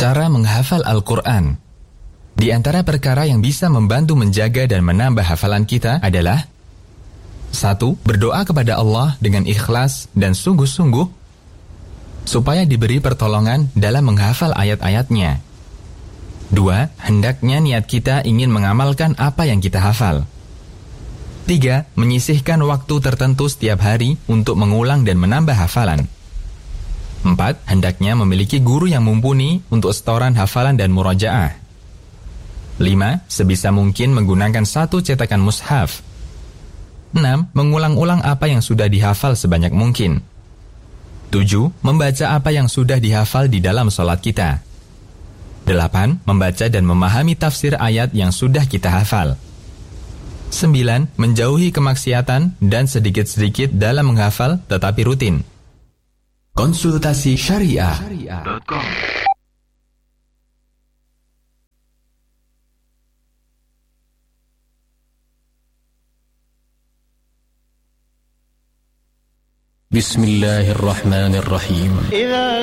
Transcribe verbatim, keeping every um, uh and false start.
Cara menghafal Al-Quran. Di antara perkara yang bisa membantu menjaga dan menambah hafalan kita adalah satu. Berdoa kepada Allah dengan ikhlas dan sungguh-sungguh supaya diberi pertolongan dalam menghafal ayat-ayatnya. Dua. Hendaknya niat kita ingin mengamalkan apa yang kita hafal. Tiga. Menyisihkan waktu tertentu setiap hari untuk mengulang dan menambah hafalan. Empat. Hendaknya memiliki guru yang mumpuni untuk setoran hafalan dan murajaah. Lima. Sebisa mungkin menggunakan satu cetakan mushaf. Enam. Mengulang-ulang apa yang sudah dihafal sebanyak mungkin. Tujuh. Membaca apa yang sudah dihafal di dalam sholat kita. Delapan. Membaca dan memahami tafsir ayat yang sudah kita hafal. Sembilan. Menjauhi kemaksiatan dan sedikit-sedikit dalam menghafal tetapi rutin. Konsultasi Syariah. Bismillahirrahmanirrahim.